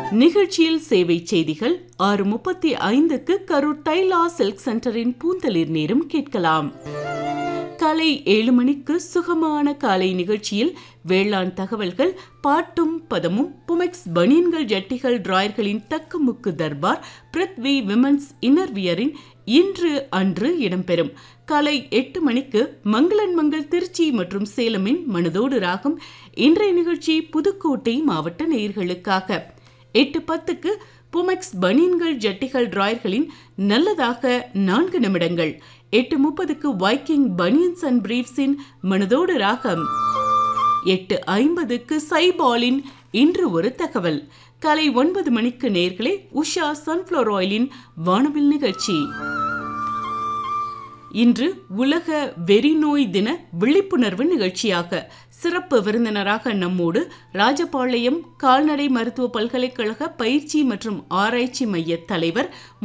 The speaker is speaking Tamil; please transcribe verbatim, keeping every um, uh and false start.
நிகழ்ச்சியில் சேவை செய்திகள் ஆறு முப்பத்தி ஐந்துக்கு கரூர் தைலா சில்க் சென்டரின் பூந்தளிர் நேரம் கேட்கலாம். காலை ஏழு மணிக்கு சுகமான காலை நிகழ்ச்சியில் வேளாண் தகவல்கள், பாட்டும் பதமும், புமெக்ஸ் பனியன்கள் ஜட்டிகள் டிராயர்களின் தக்குமுக்கு தர்பார், பிருத்வி விமன்ஸ் இன்னர்வியரின் இன்று அன்று இடம்பெறும். காலை எட்டு மணிக்கு மங்களன் மங்கள் திருச்சி மற்றும் சேலமின் மனதோடு ராகம். இன்றைய நிகழ்ச்சி புதுக்கோட்டை மாவட்ட நேயர்களுக்காக. எட்டு பத்துக்கு புமெக்ஸ் பனியன்கள் ஜட்டிகள் டிராயர்களின் நல்லதாக நான்கு நிமிடங்கள். எட்டு முப்பதுக்கு வைக்கிங் பனியன்ஸ் அண்ட் பிரீஃப்ஸின் மனதோடு ராகம். எட்டு ஐம்பதுக்கு சைபாலின் இன்று ஒரு தகவல். காலை ஒன்பது மணிக்கு நேர்களே உஷா சன்ஃப்ளவர் ஆயிலின் வானவில் நிகழ்ச்சி. இன்று உலக வெறிநோய் தின விழிப்புணர்வு நிகழ்ச்சியாக சிறப்பு விருந்தினராக நம்மோடு ராஜபாளையம் கால்நடை மருத்துவ பல்கலைக்கழக பயிற்சி மற்றும் ஆராய்ச்சி மைய தலைவர்